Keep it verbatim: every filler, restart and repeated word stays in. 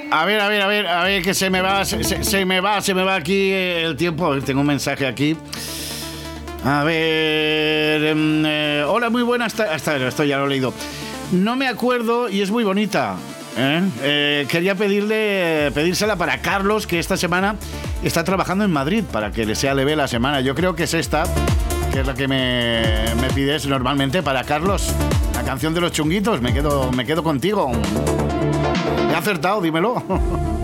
A ver, a ver, a ver, a ver, que se me va, se, se, se me va, se me va aquí el tiempo. A ver, tengo un mensaje aquí. A ver... Eh, hola, muy buenas tardes. Esto ya lo he leído. No me acuerdo y es muy bonita. ¿eh? Eh, quería pedirle, pedírsela para Carlos, que esta semana está trabajando en Madrid, para que le sea leve la semana. Yo creo que es esta, que es la que me, me pides normalmente para Carlos. La canción de los chunguitos. Me quedo, me quedo contigo. He acertado, dímelo.